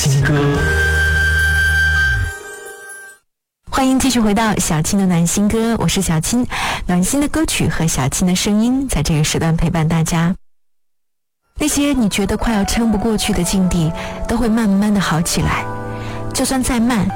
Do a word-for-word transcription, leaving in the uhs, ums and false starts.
新歌。 欢迎继续回到小青的暖心歌，我是小青。暖心的歌曲和小青的声音在这个时段陪伴大家。那些你觉得快要撑不过去的境地都会慢慢的好起来，就算再慢